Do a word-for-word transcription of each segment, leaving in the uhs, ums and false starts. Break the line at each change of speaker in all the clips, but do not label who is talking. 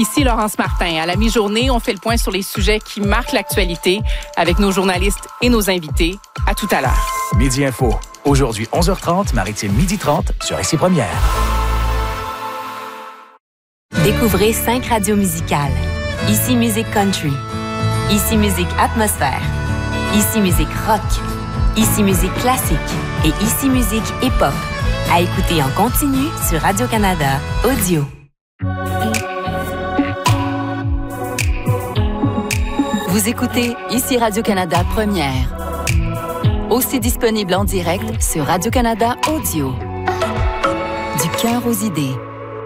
Ici Laurence Martin. À la mi-journée, on fait le point sur les sujets qui marquent l'actualité avec nos journalistes et nos invités. À tout à l'heure.
Midi Info. Aujourd'hui, onze heures trente, Maritime midi trente sur Ici Première.
Découvrez cinq radios musicales. Ici Musique Country. Ici Musique Atmosphère. Ici Musique Rock. Ici Musique Classique. Et Ici Musique Hip-Hop. À écouter en continu sur Radio-Canada Audio. Vous écoutez Ici Radio-Canada Première. Aussi disponible en direct sur Radio-Canada Audio. Du cœur aux idées.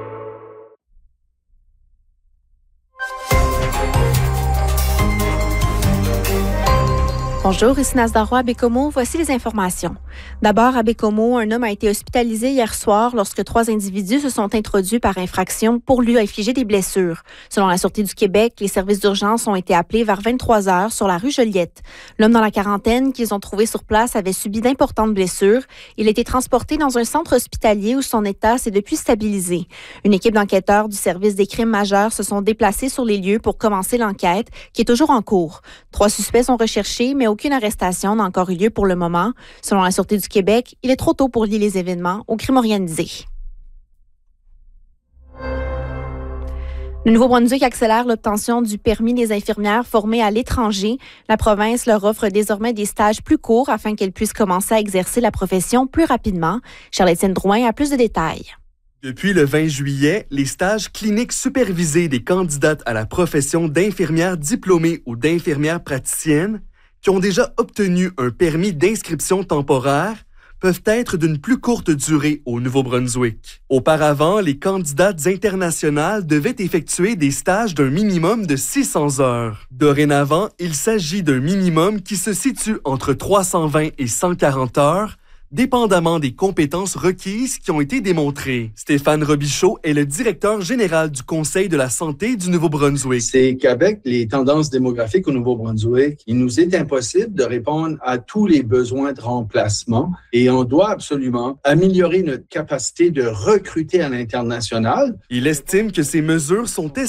Bonjour, ici Nazda Roy à Bécomo. Voici les informations. D'abord, à Bécomo, un homme a été hospitalisé hier soir lorsque trois individus se sont introduits par infraction pour lui infliger des blessures. Selon la Sûreté du Québec, les services d'urgence ont été appelés vers vingt-trois heures sur la rue Joliette. L'homme dans la quarantaine qu'ils ont trouvé sur place avait subi d'importantes blessures. Il a été transporté dans un centre hospitalier où son état s'est depuis stabilisé. Une équipe d'enquêteurs du service des crimes majeurs se sont déplacés sur les lieux pour commencer l'enquête, qui est toujours en cours. Trois suspects sont recherchés, mais aucune arrestation n'a encore eu lieu pour le moment. Selon la Sûreté du Québec, il est trop tôt pour lier les événements au crime organisé. Le Nouveau-Brunswick accélère l'obtention du permis des infirmières formées à l'étranger. La province leur offre désormais des stages plus courts afin qu'elles puissent commencer à exercer la profession plus rapidement. Charles-Étienne Drouin a plus de détails.
Depuis le vingt juillet, les stages cliniques supervisés des candidates à la profession d'infirmière diplômée ou d'infirmière praticienne qui ont déjà obtenu un permis d'inscription temporaire peuvent être d'une plus courte durée au Nouveau-Brunswick. Auparavant, les candidates internationales devaient effectuer des stages d'un minimum de six cents heures. Dorénavant, il s'agit d'un minimum qui se situe entre trois cent vingt et cent quarante heures, dépendamment des compétences requises qui ont été démontrées. Stéphane Robichaud est le directeur général du Conseil de la santé du Nouveau-Brunswick.
C'est qu'avec les tendances démographiques au Nouveau-Brunswick, il nous est impossible de répondre à tous les besoins de remplacement et on doit absolument améliorer notre capacité de recruter à l'international.
Il estime que ces mesures sont essentielles